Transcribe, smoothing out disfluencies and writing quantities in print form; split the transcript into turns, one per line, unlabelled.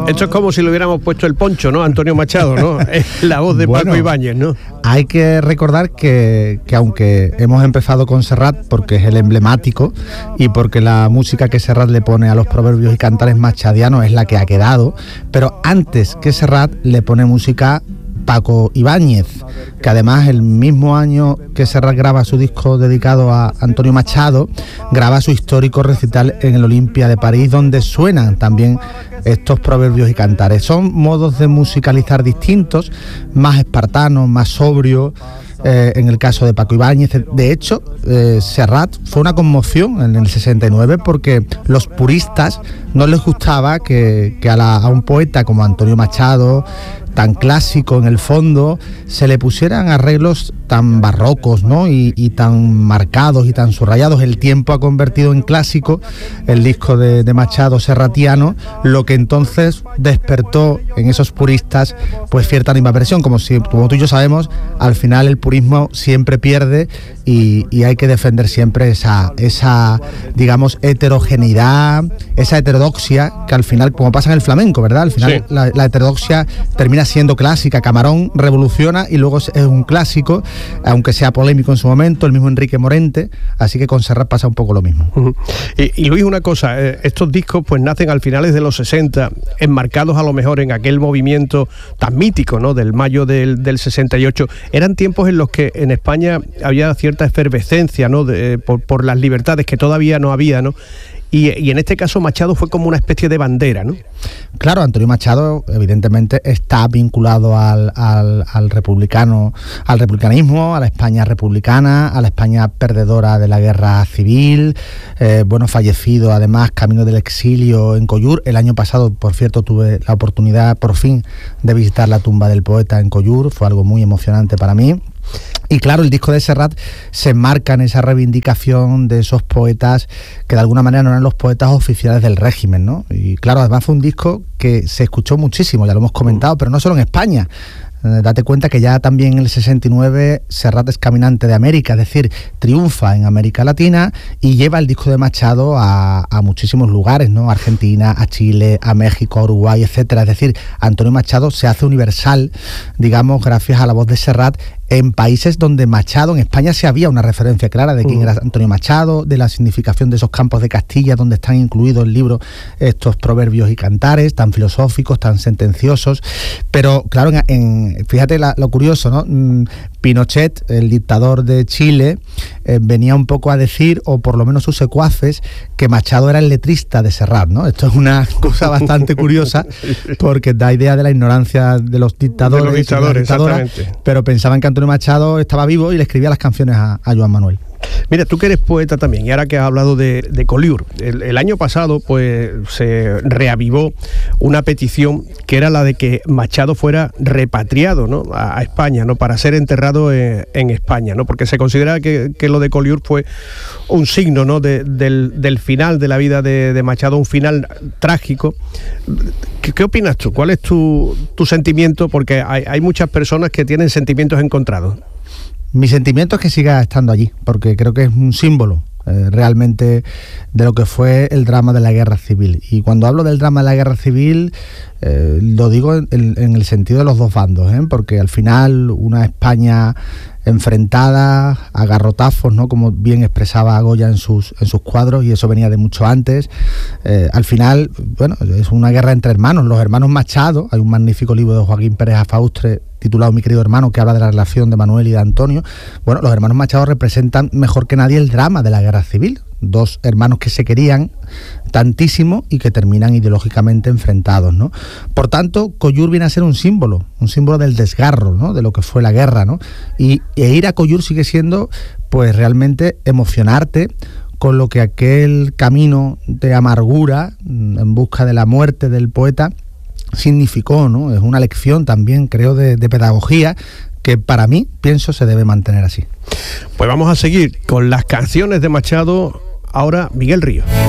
Esto es como si le hubiéramos puesto el poncho, ¿no? Antonio Machado, ¿no? Es la voz de Paco Ibáñez, ¿no?
Hay que recordar que aunque hemos empezado con Serrat porque es el emblemático y porque la música que Serrat le pone a los proverbios y cantares machadianos es la que ha quedado, pero antes que Serrat le pone música Paco Ibáñez, que además el mismo año que Serrat graba su disco dedicado a Antonio Machado, graba su histórico recital en el Olympia de París, donde suenan también estos proverbios y cantares. Son modos de musicalizar distintos, más espartanos, más sobrios. En el caso de Paco Ibáñez, de hecho, Serrat fue una conmoción en el 69 porque los puristas no les gustaba que a un poeta como Antonio Machado, tan clásico en el fondo, se le pusieran arreglos tan barrocos, ¿no? y tan marcados y tan subrayados. El tiempo ha convertido en clásico el disco de Machado serratiano, lo que entonces despertó en esos puristas pues cierta animadversión, como tú y yo sabemos, al final el purismo siempre pierde y hay que defender siempre esa digamos heterogeneidad, esa heterodoxia que al final, como pasa en el flamenco, ¿verdad? Al final sí. La heterodoxia termina siendo clásica. Camarón revoluciona y luego es un clásico, aunque sea polémico en su momento, el mismo Enrique Morente, así que con Serrat pasa un poco lo mismo.
Uh-huh. Y Luis, una cosa, estos discos pues nacen al finales de los 60, enmarcados a lo mejor en aquel movimiento tan mítico, ¿no? Del mayo del 68. Eran tiempos en los que en España había cierta efervescencia, ¿no? Por las libertades que todavía no había, ¿no? Y en este caso Machado fue como una especie de bandera, ¿no?
Claro, Antonio Machado evidentemente está vinculado al republicanismo, a la España republicana, a la España perdedora de la guerra civil, fallecido además camino del exilio en Collur. El año pasado, por cierto, tuve la oportunidad por fin de visitar la tumba del poeta en Collur, fue algo muy emocionante para mí. Y claro, el disco de Serrat se enmarca en esa reivindicación de esos poetas que de alguna manera no eran los poetas oficiales del régimen, ¿no? Y claro, además fue un disco que se escuchó muchísimo, ya lo hemos comentado, pero no solo en España. Date cuenta que ya también en el 69 Serrat es caminante de América, es decir, triunfa en América Latina y lleva el disco de Machado a muchísimos lugares, ¿no? A Argentina, a Chile, a México, a Uruguay, etcétera. Es decir, Antonio Machado se hace universal, digamos, gracias a la voz de Serrat, en países donde Machado, en España sí había una referencia clara de quién era Antonio Machado, de la significación de esos campos de Castilla donde están incluidos el libro estos proverbios y cantares tan filosóficos, tan sentenciosos. Pero claro, fíjate lo curioso, ¿no? Pinochet, el dictador de Chile, venía un poco a decir, o por lo menos sus secuaces, que Machado era el letrista de Serrat, ¿no? Esto es una cosa bastante curiosa porque da idea de la ignorancia de los dictadores. De los dictadores, exactamente. Pero pensaban que Antonio Machado estaba vivo y le escribía las canciones a Joan Manuel.
Mira, tú que eres poeta también, y ahora que has hablado de Collur, el año pasado pues se reavivó una petición que era la de que Machado fuera repatriado, ¿no? a España, ¿no? Para ser enterrado en España, ¿no? Porque se considera que lo de Collur fue un signo, ¿no? del final de la vida de Machado, un final trágico. ¿Qué opinas tú? ¿Cuál es tu sentimiento? Porque hay muchas personas que tienen sentimientos encontrados.
Mi sentimiento es que siga estando allí, porque creo que es un símbolo realmente de lo que fue el drama de la guerra civil. Y cuando hablo del drama de la guerra civil, lo digo en el sentido de los dos bandos, porque al final una España enfrentada a garrotazos, ¿no? Como bien expresaba Goya en sus cuadros, y eso venía de mucho antes. Al final, bueno, es una guerra entre hermanos, los hermanos Machado. Hay un magnífico libro de Joaquín Pérez Afaustre titulado Mi querido hermano, que habla de la relación de Manuel y de Antonio. Bueno, los hermanos Machado representan mejor que nadie el drama de la guerra civil. Dos hermanos que se querían tantísimo y que terminan ideológicamente enfrentados, ¿no? Por tanto, Collur viene a ser un símbolo del desgarro, ¿no? De lo que fue la guerra, ¿no? E ir a Collur sigue siendo, pues, realmente emocionarte con lo que aquel camino de amargura en busca de la muerte del poeta significó, ¿no? Es una lección también, creo, de pedagogía que para mí, pienso, se debe mantener así.
Pues vamos a seguir con las canciones de Machado. Ahora, Miguel Ríos.